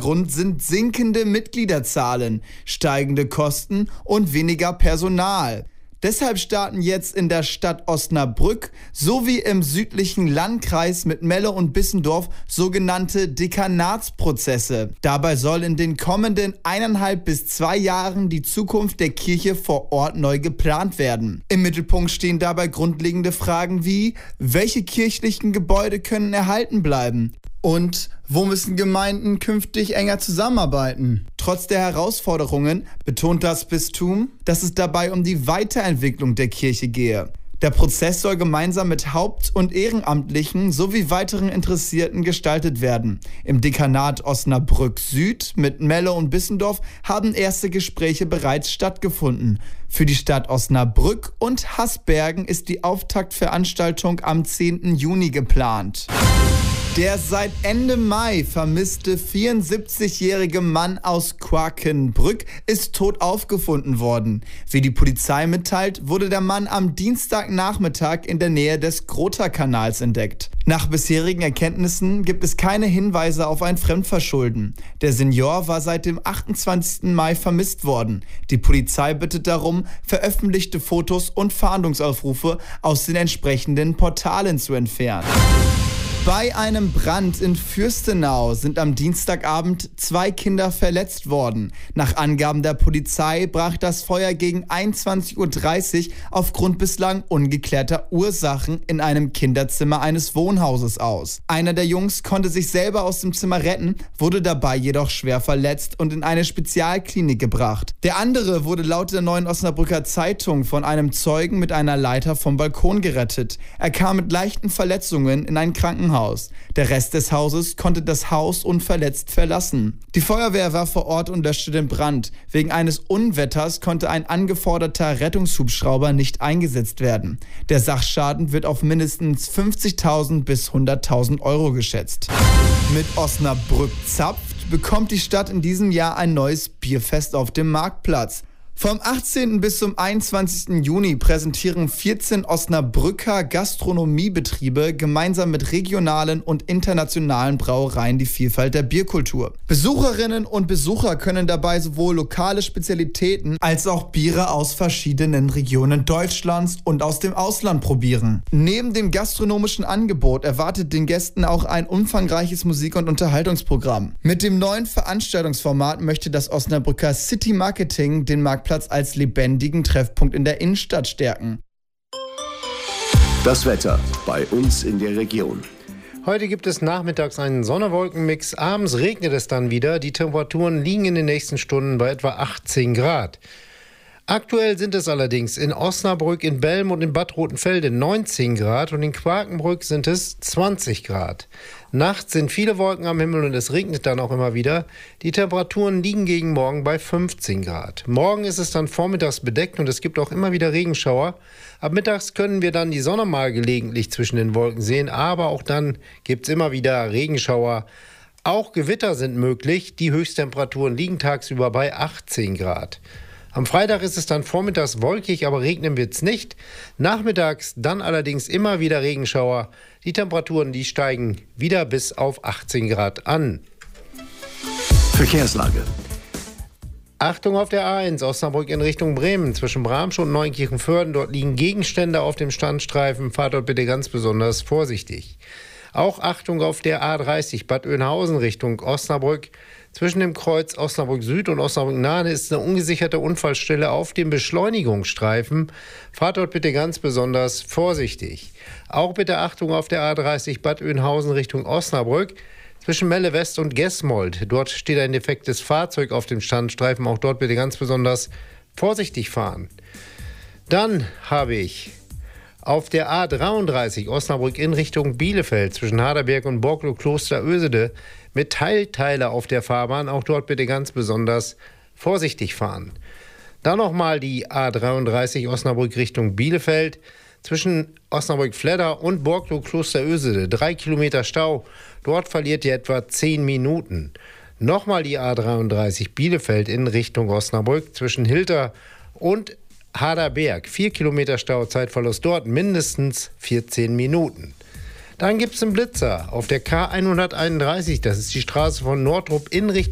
Hintergrund sind sinkende Mitgliederzahlen, steigende Kosten und weniger Personal. Deshalb starten jetzt in der Stadt Osnabrück sowie im südlichen Landkreis mit Melle und Bissendorf sogenannte Dekanatsprozesse. Dabei soll in den kommenden 1,5 bis 2 Jahren die Zukunft der Kirche vor Ort neu geplant werden. Im Mittelpunkt stehen dabei grundlegende Fragen wie: Welche kirchlichen Gebäude können erhalten bleiben? Und wo müssen Gemeinden künftig enger zusammenarbeiten? Trotz der Herausforderungen betont das Bistum, dass es dabei um die Weiterentwicklung der Kirche gehe. Der Prozess soll gemeinsam mit Haupt- und Ehrenamtlichen sowie weiteren Interessierten gestaltet werden. Im Dekanat Osnabrück Süd mit Melle und Bissendorf haben erste Gespräche bereits stattgefunden. Für die Stadt Osnabrück und Hasbergen ist die Auftaktveranstaltung am 10. Juni geplant. Der seit Ende Mai vermisste 74-jährige Mann aus Quakenbrück ist tot aufgefunden worden. Wie die Polizei mitteilt, wurde der Mann am Dienstagnachmittag in der Nähe des Grotha-Kanals entdeckt. Nach bisherigen Erkenntnissen gibt es keine Hinweise auf ein Fremdverschulden. Der Senior war seit dem 28. Mai vermisst worden. Die Polizei bittet darum, veröffentlichte Fotos und Fahndungsaufrufe aus den entsprechenden Portalen zu entfernen. Bei einem Brand in Fürstenau sind am Dienstagabend 2 Kinder verletzt worden. Nach Angaben der Polizei brach das Feuer gegen 21:30 Uhr aufgrund bislang ungeklärter Ursachen in einem Kinderzimmer eines Wohnhauses aus. Einer der Jungs konnte sich selber aus dem Zimmer retten, wurde dabei jedoch schwer verletzt und in eine Spezialklinik gebracht. Der andere wurde laut der Neuen Osnabrücker Zeitung von einem Zeugen mit einer Leiter vom Balkon gerettet. Er kam mit leichten Verletzungen in ein Krankenhaus. Der Rest des Hauses konnte das Haus unverletzt verlassen. Die Feuerwehr war vor Ort und löschte den Brand. Wegen eines Unwetters konnte ein angeforderter Rettungshubschrauber nicht eingesetzt werden. Der Sachschaden wird auf mindestens 50.000 bis 100.000 Euro geschätzt. Mit Osnabrück zapft bekommt die Stadt in diesem Jahr ein neues Bierfest auf dem Marktplatz. Vom 18. bis zum 21. Juni präsentieren 14 Osnabrücker Gastronomiebetriebe gemeinsam mit regionalen und internationalen Brauereien die Vielfalt der Bierkultur. Besucherinnen und Besucher können dabei sowohl lokale Spezialitäten als auch Biere aus verschiedenen Regionen Deutschlands und aus dem Ausland probieren. Neben dem gastronomischen Angebot erwartet den Gästen auch ein umfangreiches Musik- und Unterhaltungsprogramm. Mit dem neuen Veranstaltungsformat möchte das Osnabrücker City Marketing den Marktplatz als lebendigen Treffpunkt in der Innenstadt stärken. Das Wetter bei uns in der Region. Heute gibt es nachmittags einen Sonne-Wolken-Mix, abends regnet es dann wieder. Die Temperaturen liegen in den nächsten Stunden bei etwa 18 Grad. Aktuell sind es allerdings in Osnabrück, in Belm und in Bad Rotenfelde 19 Grad und in Quakenbrück sind es 20 Grad. Nachts sind viele Wolken am Himmel und es regnet dann auch immer wieder. Die Temperaturen liegen gegen morgen bei 15 Grad. Morgen ist es dann vormittags bedeckt und es gibt auch immer wieder Regenschauer. Ab mittags können wir dann die Sonne mal gelegentlich zwischen den Wolken sehen, aber auch dann gibt es immer wieder Regenschauer. Auch Gewitter sind möglich. Die Höchsttemperaturen liegen tagsüber bei 18 Grad. Am Freitag ist es dann vormittags wolkig, aber regnen wird es nicht. Nachmittags dann allerdings immer wieder Regenschauer. Die Temperaturen, die steigen wieder bis auf 18 Grad an. Verkehrslage. Achtung auf der A1 Osnabrück in Richtung Bremen. Zwischen Bramsch und Neunkirchen-Vörden, dort liegen Gegenstände auf dem Standstreifen. Fahrt dort bitte ganz besonders vorsichtig. Auch Achtung auf der A30 Bad Oeynhausen Richtung Osnabrück. Zwischen dem Kreuz Osnabrück Süd und Osnabrück Nahe ist eine ungesicherte Unfallstelle auf dem Beschleunigungsstreifen. Fahrt dort bitte ganz besonders vorsichtig. Auch bitte Achtung auf der A30 Bad Oeynhausen Richtung Osnabrück. Zwischen Melle West und Gesmold. Dort steht ein defektes Fahrzeug auf dem Standstreifen. Auch dort bitte ganz besonders vorsichtig fahren. Dann habe ich auf der A33 Osnabrück in Richtung Bielefeld zwischen Haderberg und Borklow-Kloster-Ösede Metallteile auf der Fahrbahn. Auch dort bitte ganz besonders vorsichtig fahren. Dann nochmal die A33 Osnabrück Richtung Bielefeld zwischen Osnabrück-Fledder und Borklow-Kloster-Ösede. 3 Kilometer Stau. Dort verliert ihr etwa 10 Minuten. Nochmal die A33 Bielefeld in Richtung Osnabrück zwischen Hilter und Haderberg. 4 Kilometer Stau, Zeitverlust dort mindestens 14 Minuten. Dann gibt es einen Blitzer auf der K131. Das ist die Straße von Nordrup in Richtung